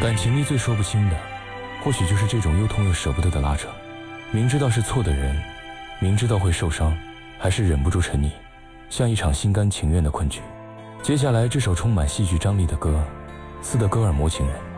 感情里最说不清的，或许就是这种又痛又舍不得的拉扯。明知道是错的人，明知道会受伤，还是忍不住沉溺，像一场心甘情愿的困局。接下来这首充满戏剧张力的歌，斯德哥尔摩情人。